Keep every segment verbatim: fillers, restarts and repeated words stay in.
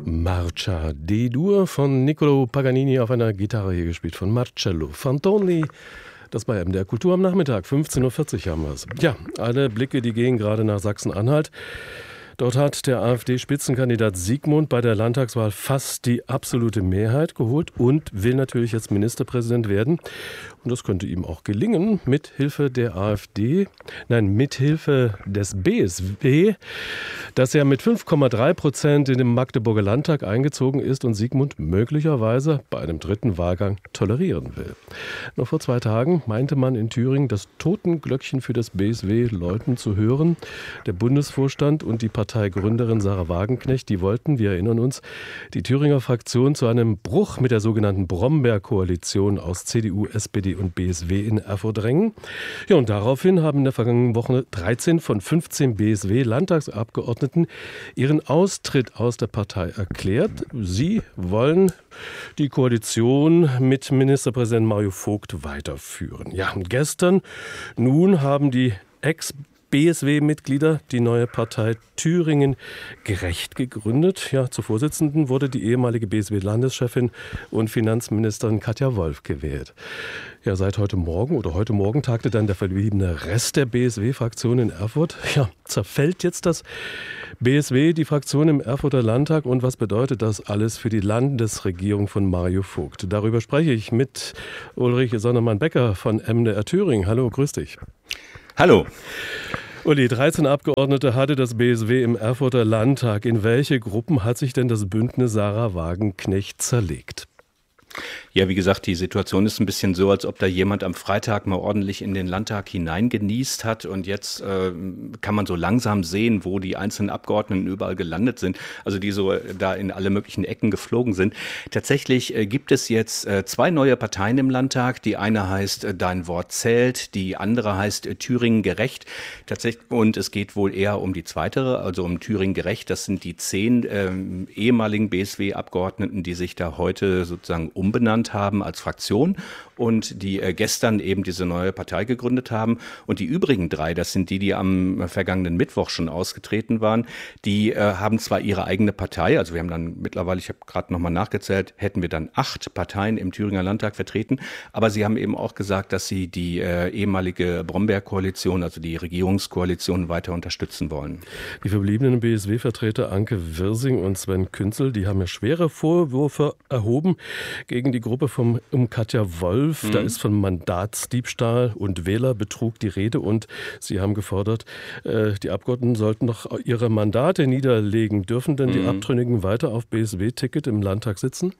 Marcia D-Dur von Niccolò Paganini auf einer Gitarre, hier gespielt von Marcello Fantoni. Das bei M D R Kultur am Nachmittag, fünfzehn Uhr vierzig haben wir es. Ja, alle Blicke, die gehen gerade nach Sachsen-Anhalt. Dort hat der AfD-Spitzenkandidat Siegmund bei der Landtagswahl fast die absolute Mehrheit geholt und will natürlich jetzt Ministerpräsident werden. Und das könnte ihm auch gelingen, mit Hilfe der AfD, nein, mit Hilfe des B S W, das ja mit fünf Komma drei Prozent in den Magdeburger Landtag eingezogen ist und Siegmund möglicherweise bei einem dritten Wahlgang tolerieren will. Noch vor zwei Tagen meinte man in Thüringen, das Totenglöckchen für das B S W läuten zu hören. Der Bundesvorstand und die Parteigründerin Sarah Wagenknecht, die wollten, wir erinnern uns, die Thüringer Fraktion zu einem Bruch mit der sogenannten Brombeer-Koalition aus C D U, S P D und B S W in Erfurt drängen. Ja, und daraufhin haben in der vergangenen Woche dreizehn von fünfzehn B S W-Landtagsabgeordneten ihren Austritt aus der Partei erklärt. Sie wollen die Koalition mit Ministerpräsident Mario Vogt weiterführen. Ja, und gestern nun haben die Ex- B S W-Mitglieder die neue Partei Thüringen gerecht gegründet. Ja, zur Vorsitzenden wurde die ehemalige B S W-Landeschefin und Finanzministerin Katja Wolf gewählt. Ja, seit heute Morgen oder heute Morgen tagte dann der verbliebene Rest der B S W-Fraktion in Erfurt. Ja, zerfällt jetzt das B S W, die Fraktion im Erfurter Landtag, und was bedeutet das alles für die Landesregierung von Mario Vogt? Darüber spreche ich mit Ulrich Sonnemann-Becker von M D R Thüringen. Hallo, grüß dich. Hallo. Uli, dreizehn Abgeordnete hatte das B S W im Erfurter Landtag. In welche Gruppen hat sich denn das Bündnis Sarah Wagenknecht zerlegt? Ja, wie gesagt, die Situation ist ein bisschen so, als ob da jemand am Freitag mal ordentlich in den Landtag hineingenießt hat und jetzt äh, kann man so langsam sehen, wo die einzelnen Abgeordneten überall gelandet sind, also die so da in alle möglichen Ecken geflogen sind. Tatsächlich äh, gibt es jetzt äh, zwei neue Parteien im Landtag. Die eine heißt äh, Dein Wort zählt, die andere heißt äh, Thüringen gerecht. Tatsächlich, und es geht wohl eher um die zweite, also um Thüringen gerecht. Das sind die zehn äh, ehemaligen B S W-Abgeordneten, die sich da heute sozusagen umbenannt haben als Fraktion und die äh, gestern eben diese neue Partei gegründet haben. Und die übrigen drei, das sind die, die am vergangenen Mittwoch schon ausgetreten waren, die äh, haben zwar ihre eigene Partei, also wir haben dann mittlerweile, ich habe gerade nochmal nachgezählt, hätten wir dann acht Parteien im Thüringer Landtag vertreten, aber sie haben eben auch gesagt, dass sie die äh, ehemalige Brombeer-Koalition, also die Regierungskoalition, weiter unterstützen wollen. Die verbliebenen B S W-Vertreter Anke Wirsing und Sven Künzel, die haben ja schwere Vorwürfe erhoben gegen die Gruppe vom, um Katja Wolf. Mhm. Da ist von Mandatsdiebstahl und Wählerbetrug die Rede und sie haben gefordert, äh, die Abgeordneten sollten noch ihre Mandate niederlegen. Dürfen denn die mhm. Abtrünnigen weiter auf B S W-Ticket im Landtag sitzen?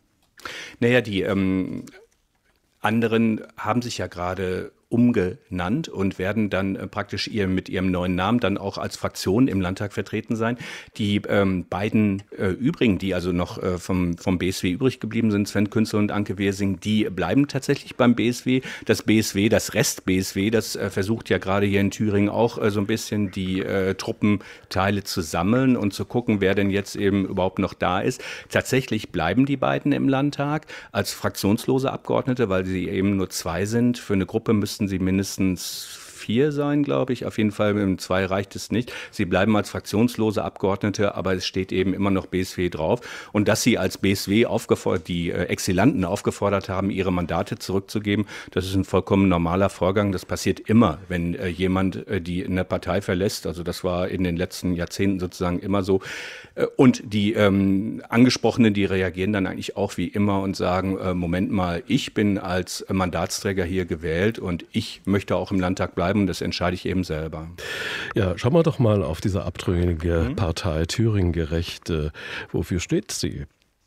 Naja, die ähm, anderen haben sich ja gerade umgenannt und werden dann äh, praktisch ihr, mit ihrem neuen Namen dann auch als Fraktion im Landtag vertreten sein. Die ähm, beiden äh, übrigen, die also noch äh, vom, vom B S W übrig geblieben sind, Sven Künzel und Anke Wirsing, die bleiben tatsächlich beim B S W. Das B S W, das Rest-B S W, das äh, versucht ja gerade hier in Thüringen auch äh, so ein bisschen die äh, Truppenteile zu sammeln und zu gucken, wer denn jetzt eben überhaupt noch da ist. Tatsächlich bleiben die beiden im Landtag als fraktionslose Abgeordnete, weil sie eben nur zwei sind. Für eine Gruppe müssten sie mindestens vier sein, glaube ich. Auf jeden Fall im zwei reicht es nicht. Sie bleiben als fraktionslose Abgeordnete, aber es steht eben immer noch B S W drauf. Und dass sie als B S W aufgefordert, die äh, Exilanten aufgefordert haben, ihre Mandate zurückzugeben, das ist ein vollkommen normaler Vorgang. Das passiert immer, wenn äh, jemand äh, die eine Partei verlässt. Also das war in den letzten Jahrzehnten sozusagen immer so. Äh, und die ähm, Angesprochenen, die reagieren dann eigentlich auch wie immer und sagen, äh, Moment mal, ich bin als Mandatsträger hier gewählt und ich möchte auch im Landtag bleiben. Das entscheide ich eben selber. Ja, schauen wir doch mal auf diese abtrünnige mhm. Partei Thüringen gerecht. Wofür steht sie?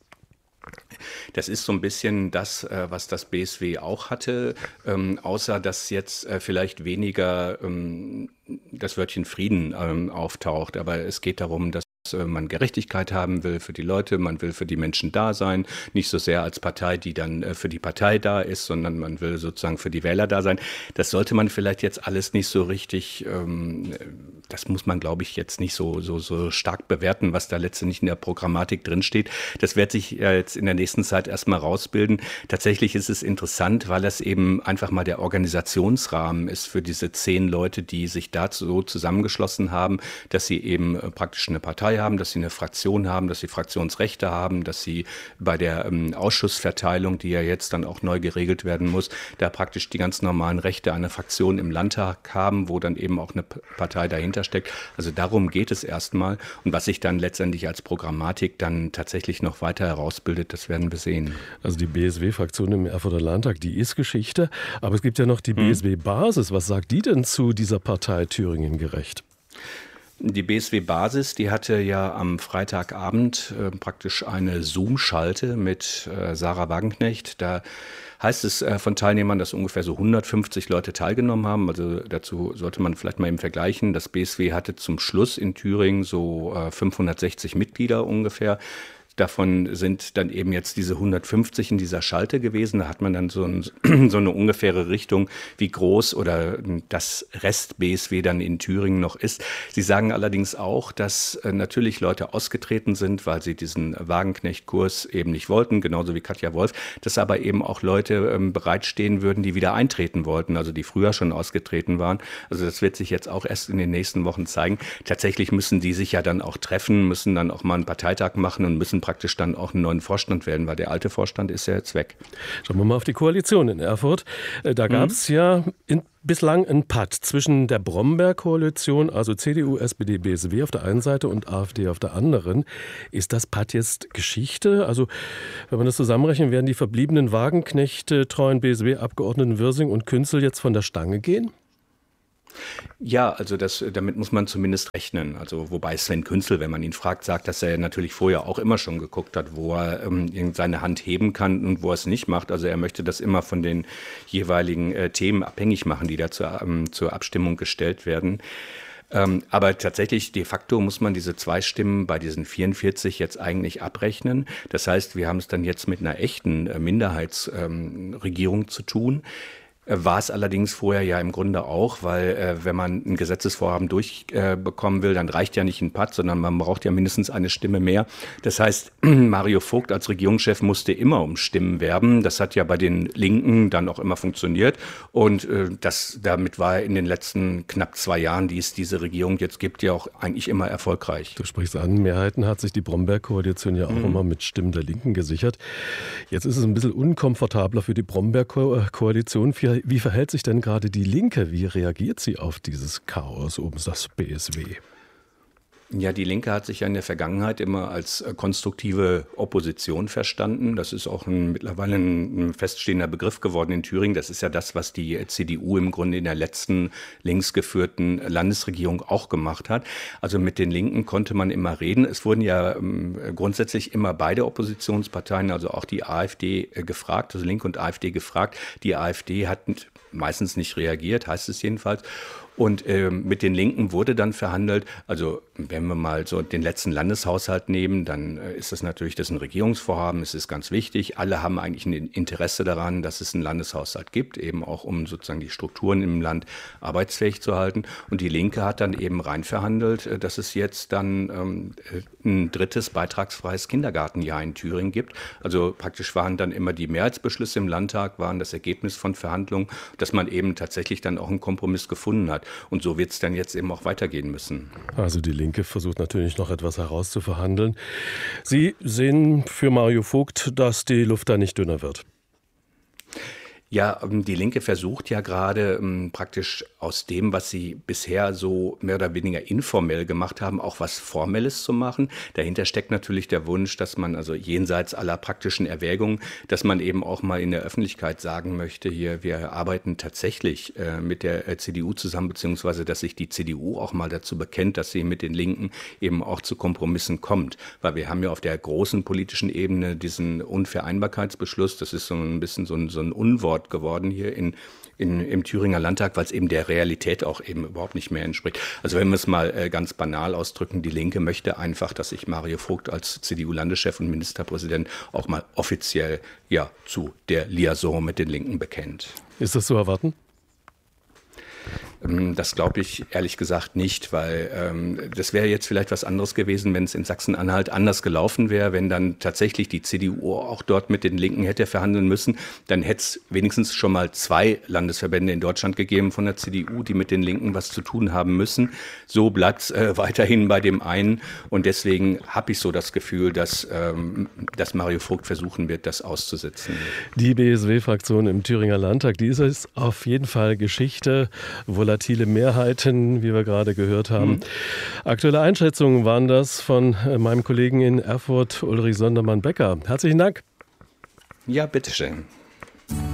Das ist so ein bisschen das, was das B S W auch hatte, ähm, außer dass jetzt äh, vielleicht weniger ähm, das Wörtchen Frieden ähm, auftaucht. Aber es geht darum, dass man Gerechtigkeit haben will für die Leute, man will für die Menschen da sein, nicht so sehr als Partei, die dann für die Partei da ist, sondern man will sozusagen für die Wähler da sein. Das sollte man vielleicht jetzt alles nicht so richtig, ähm, das muss man, glaube ich, jetzt nicht so, so, so stark bewerten, was da letztendlich in der Programmatik drinsteht. Das wird sich jetzt in der nächsten Zeit erstmal rausbilden. Tatsächlich ist es interessant, weil das eben einfach mal der Organisationsrahmen ist für diese zehn Leute, die sich dazu so zusammengeschlossen haben, dass sie eben praktisch eine Partei Partei haben, dass sie eine Fraktion haben, dass sie Fraktionsrechte haben, dass sie bei der ähm, Ausschussverteilung, die ja jetzt dann auch neu geregelt werden muss, da praktisch die ganz normalen Rechte einer Fraktion im Landtag haben, wo dann eben auch eine Partei dahinter steckt. Also darum geht es erstmal. Und was sich dann letztendlich als Programmatik dann tatsächlich noch weiter herausbildet, das werden wir sehen. Also die B S W-Fraktion im Erfurter Landtag, die ist Geschichte. Aber es gibt ja noch die hm. B S W-Basis. Was sagt die denn zu dieser Partei Thüringen gerecht? Die B S W-Basis, die hatte ja am Freitagabend äh, praktisch eine Zoom-Schalte mit äh, Sarah Wagenknecht. Da heißt es äh, von Teilnehmern, dass ungefähr so hundertfünfzig Leute teilgenommen haben. Also dazu sollte man vielleicht mal eben vergleichen. Das B S W hatte zum Schluss in Thüringen so äh, fünfhundertsechzig Mitglieder ungefähr. Davon sind dann eben jetzt diese hundertfünfzig in dieser Schalte gewesen. Da hat man dann so, ein, so eine ungefähre Richtung, wie groß oder das Rest-B S W dann in Thüringen noch ist. Sie sagen allerdings auch, dass natürlich Leute ausgetreten sind, weil sie diesen Wagenknecht-Kurs eben nicht wollten, genauso wie Katja Wolf, dass aber eben auch Leute ähm, bereitstehen würden, die wieder eintreten wollten, also die früher schon ausgetreten waren. Also das wird sich jetzt auch erst in den nächsten Wochen zeigen. Tatsächlich müssen die sich ja dann auch treffen, müssen dann auch mal einen Parteitag machen und müssen praktisch dann auch einen neuen Vorstand werden, weil der alte Vorstand ist ja jetzt weg. Schauen wir mal auf die Koalition in Erfurt. Da gab es mhm. ja in, bislang einen Patt zwischen der Bromberg-Koalition, also C D U, S P D, B S W auf der einen Seite und AfD auf der anderen. Ist das Patt jetzt Geschichte? Also wenn man das zusammenrechnet, werden die verbliebenen Wagenknecht-treuen B S W-Abgeordneten Wirsing und Künzel jetzt von der Stange gehen? Ja, also das, damit muss man zumindest rechnen. Also wobei Sven Künzel, wenn man ihn fragt, sagt, dass er natürlich vorher auch immer schon geguckt hat, wo er ähm, seine Hand heben kann und wo er es nicht macht. Also er möchte das immer von den jeweiligen äh, Themen abhängig machen, die da zur, ähm, zur Abstimmung gestellt werden. Ähm, aber tatsächlich, de facto muss man diese zwei Stimmen bei diesen vierundvierzig jetzt eigentlich abrechnen. Das heißt, wir haben es dann jetzt mit einer echten äh, Minderheitsregierung ähm, zu tun. War es allerdings vorher ja im Grunde auch, weil äh, wenn man ein Gesetzesvorhaben durchbekommen äh, will, dann reicht ja nicht ein Patt, sondern man braucht ja mindestens eine Stimme mehr. Das heißt, Mario Vogt als Regierungschef musste immer um Stimmen werben. Das hat ja bei den Linken dann auch immer funktioniert. Und äh, das, damit war in den letzten knapp zwei Jahren, die es diese Regierung jetzt gibt, ja auch eigentlich immer erfolgreich. Du sprichst an, Mehrheiten hat sich die Bromberg-Koalition ja auch mhm. immer mit Stimmen der Linken gesichert. Jetzt ist es ein bisschen unkomfortabler für die Bromberg-Koalition. Wie verhält sich denn gerade die Linke? Wie reagiert sie auf dieses Chaos um das B S W? Ja, die Linke hat sich ja in der Vergangenheit immer als konstruktive Opposition verstanden. Das ist auch ein, mittlerweile ein feststehender Begriff geworden in Thüringen. Das ist ja das, was die C D U im Grunde in der letzten linksgeführten Landesregierung auch gemacht hat. Also mit den Linken konnte man immer reden. Es wurden ja ähm, grundsätzlich immer beide Oppositionsparteien, also auch die AfD äh, gefragt, also Linke und AfD gefragt. Die AfD hat meistens nicht reagiert, heißt es jedenfalls. Und ähm, mit den Linken wurde dann verhandelt, also wenn wir mal so den letzten Landeshaushalt nehmen, dann äh, ist das natürlich, das ist ein Regierungsvorhaben, es ist ganz wichtig. Alle haben eigentlich ein Interesse daran, dass es einen Landeshaushalt gibt, eben auch um sozusagen die Strukturen im Land arbeitsfähig zu halten. Und die Linke hat dann eben rein verhandelt, äh, dass es jetzt dann ähm, ein drittes beitragsfreies Kindergartenjahr in Thüringen gibt. Also praktisch waren dann immer die Mehrheitsbeschlüsse im Landtag, waren das Ergebnis von Verhandlungen, dass man eben tatsächlich dann auch einen Kompromiss gefunden hat. Und so wird es dann jetzt eben auch weitergehen müssen. Also die Linke versucht natürlich noch etwas herauszuverhandeln. Sie sehen für Mario Vogt, dass die Luft da nicht dünner wird. Ja, die Linke versucht ja gerade ähm, praktisch aus dem, was sie bisher so mehr oder weniger informell gemacht haben, auch was Formelles zu machen. Dahinter steckt natürlich der Wunsch, dass man also jenseits aller praktischen Erwägungen, dass man eben auch mal in der Öffentlichkeit sagen möchte, hier, wir arbeiten tatsächlich äh, mit der äh, C D U zusammen, beziehungsweise dass sich die C D U auch mal dazu bekennt, dass sie mit den Linken eben auch zu Kompromissen kommt. Weil wir haben ja auf der großen politischen Ebene diesen Unvereinbarkeitsbeschluss, das ist so ein bisschen so ein, so ein Unwort geworden hier in, in, im Thüringer Landtag, weil es eben der Realität auch eben überhaupt nicht mehr entspricht. Also wenn wir es mal äh, ganz banal ausdrücken, die Linke möchte einfach, dass sich Mario Vogt als C D U-Landeschef und Ministerpräsident auch mal offiziell ja zu der Liaison mit den Linken bekennt. Ist das zu erwarten? Das glaube ich ehrlich gesagt nicht, weil ähm, das wäre jetzt vielleicht was anderes gewesen, wenn es in Sachsen-Anhalt anders gelaufen wäre, wenn dann tatsächlich die C D U auch dort mit den Linken hätte verhandeln müssen, dann hätte es wenigstens schon mal zwei Landesverbände in Deutschland gegeben von der C D U, die mit den Linken was zu tun haben müssen. So bleibt es äh, weiterhin bei dem einen und deswegen habe ich so das Gefühl, dass, ähm, dass Mario Vogt versuchen wird, das auszusitzen. Die B S W-Fraktion im Thüringer Landtag, die ist auf jeden Fall Geschichte, volatile Mehrheiten, wie wir gerade gehört haben. Mhm. Aktuelle Einschätzungen waren das von meinem Kollegen in Erfurt, Ulrich Sondermann-Becker. Herzlichen Dank. Ja, bitteschön.